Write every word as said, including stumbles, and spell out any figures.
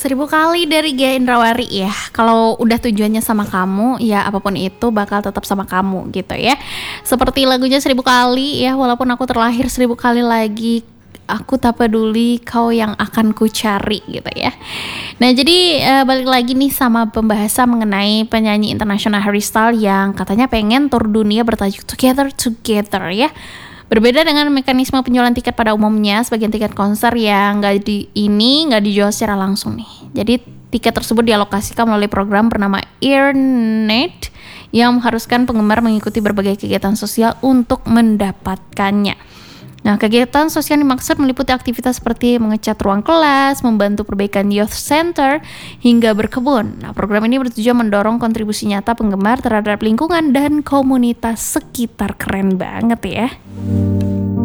Seribu kali dari Gia Indrawari ya. Kalau udah tujuannya sama kamu, ya apapun itu bakal tetap sama kamu gitu ya. Seperti lagunya Seribu Kali ya, walaupun aku terlahir seribu kali lagi, aku tak peduli kau yang akan ku cari gitu ya. Nah jadi uh, balik lagi nih sama pembahasan mengenai penyanyi internasional Harry Styles yang katanya pengen tur dunia bertajuk Together Together ya. Berbeda dengan mekanisme penjualan tiket pada umumnya, sebagian tiket konser yang nggak di ini nggak dijual secara langsung nih. Jadi tiket tersebut dialokasikan melalui program bernama Earnet yang mengharuskan penggemar mengikuti berbagai kegiatan sosial untuk mendapatkannya. Nah, kegiatan sosial dimaksud meliputi aktivitas seperti mengecat ruang kelas, membantu perbaikan youth center, hingga berkebun. Nah, program ini bertujuan mendorong kontribusi nyata penggemar terhadap lingkungan dan komunitas sekitar. Keren banget ya.